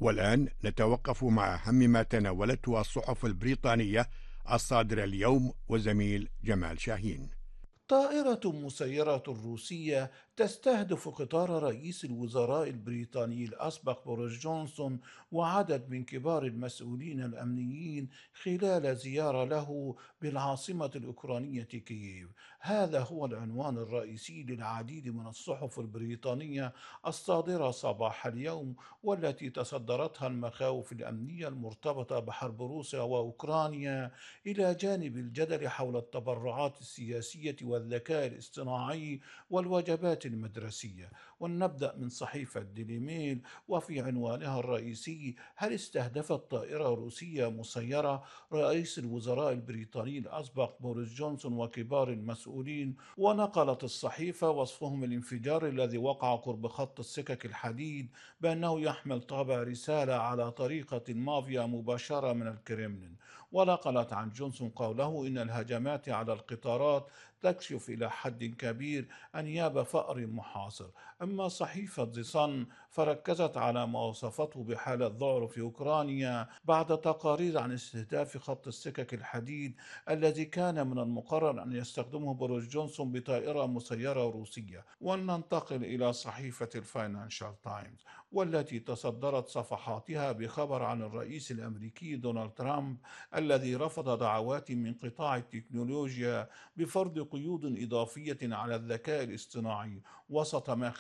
والآن نتوقف مع أهم ما تناولته الصحف البريطانية الصادرة اليوم وزميل جمال شاهين. طائرة مسيرة روسية تستهدف قطار رئيس الوزراء البريطاني الأسبق بوريس جونسون وعدد من كبار المسؤولين الأمنيين خلال زيارة له بالعاصمة الأوكرانية كييف. هذا هو العنوان الرئيسي للعديد من الصحف البريطانية الصادرة صباح اليوم، والتي تصدرتها المخاوف الأمنية المرتبطة بحرب روسيا وأوكرانيا، إلى جانب الجدل حول التبرعات السياسية والذكاء الاصطناعي والوجبات المدرسية. ولنبدأ من صحيفة ديلي ميل، وفي عنوانها الرئيسي: هل استهدفت طائرة روسية مسيرة رئيس الوزراء البريطاني الأسبق بوريس جونسون وكبار المسؤولين؟ ونقلت الصحيفة وصفهم الانفجار الذي وقع قرب خط السكك الحديد بأنه يحمل طابع رسالة على طريقة المافيا مباشرة من الكرملين. ونقلت عن جونسون قوله إن الهجمات على القطارات تكشف إلى حد كبير أنياب فأر محاصر. أما صحيفة ذا صن فركزت على ما وصفته بحالة ذعر في أوكرانيا بعد تقارير عن استهداف خط السكك الحديد الذي كان من المقرر أن يستخدمه بوريس جونسون بطائرة مسيرة روسية. ولننتقل إلى صحيفة الفاينانشال تايمز، والتي تصدرت صفحاتها بخبر عن الرئيس الأمريكي دونالد ترامب الذي رفض دعوات من قطاع التكنولوجيا بفرض قيود إضافية على الذكاء الاصطناعي، وسط ما